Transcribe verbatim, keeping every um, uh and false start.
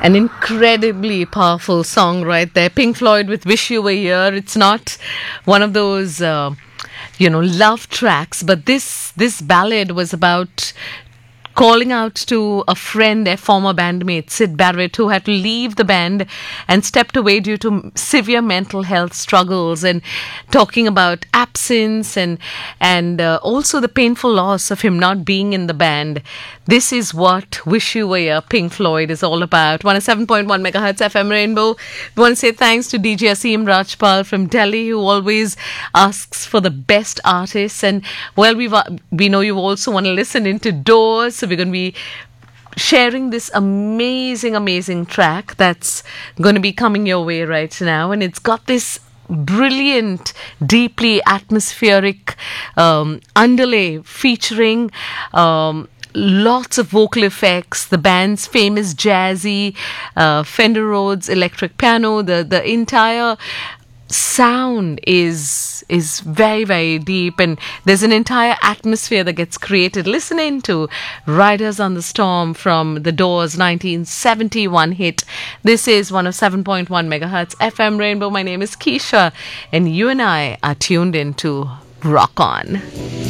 An incredibly powerful song right there. Pink Floyd with Wish You Were Here. It's not one of those, uh, you know, love tracks, but this this ballad was about calling out to a friend, their former bandmate, Sid Barrett, who had to leave the band and stepped away due to severe mental health struggles, and talking about absence and and uh, also the painful loss of him not being in the band. This is what Wish You Were Here, Pink Floyd, is all about. one oh seven point one megahertz F M Rainbow. We want to say thanks to D J Asim Rajpal from Delhi, who always asks for the best artists. And, well, we we know you also want to listen into Doors, so we're going to be sharing this amazing, amazing track that's going to be coming your way right now. And it's got this brilliant, deeply atmospheric um, underlay featuring um, lots of vocal effects, the band's famous jazzy uh, Fender Rhodes electric piano. The the entire sound is is very, very deep, and there's an entire atmosphere that gets created listening to Riders on the Storm from the Doors' nineteen seventy-one hit. This is one oh seven point one megahertz F M Rainbow. My name is Keisha, and you and I are tuned in to Rock On.